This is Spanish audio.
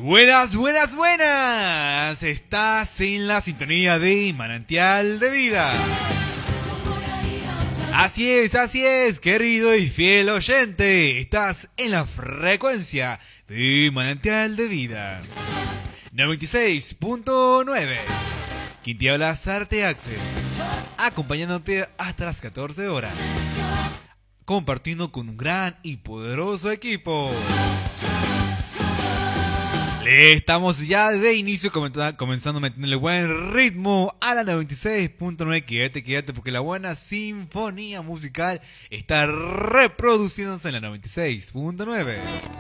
Buenas, buenas, buenas. Estás en la sintonía de Manantial de Vida. Así es, querido y fiel oyente. Estás en la frecuencia de Manantial de Vida 96.9. Quien te habla, Sarte Axel, acompañándote hasta las 14 horas, compartiendo con un gran y poderoso equipo. Le estamos ya de inicio comenzando a meterle buen ritmo a la 96.9. Quédate, porque la buena sinfonía musical está reproduciéndose en la 96.9.